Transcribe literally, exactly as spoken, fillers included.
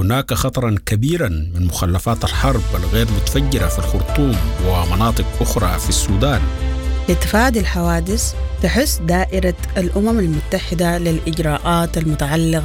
هناك خطرا كبيرا من مخلفات الحرب الغير متفجرة في الخرطوم ومناطق أخرى في السودان. لتفادي الحوادث تحث دائرة الأمم المتحدة للإجراءات المتعلقة